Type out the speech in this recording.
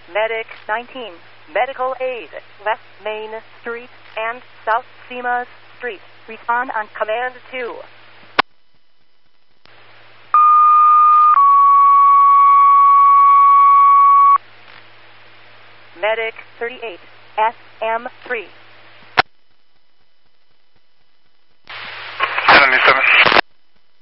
Medic 19, medical aid, West Main Street and South Seamas Street. Respond on command 2. Medic 38, SM3. Enemy 7.